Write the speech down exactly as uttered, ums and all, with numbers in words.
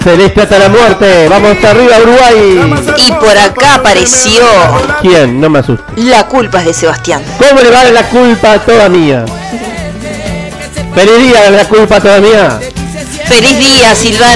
Celeste hasta la muerte. Vamos arriba, Uruguay. Y por acá apareció. ¿Quién? No me asusta. La culpa es de Sebastián. ¿Cómo le vale la culpa toda mía? Feliz día, la culpa toda mía. Feliz día, Silvana.